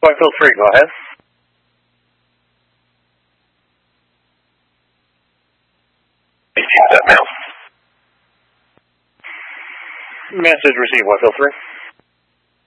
Whitefield 3, go ahead. That now. Message received, Whitefield 3.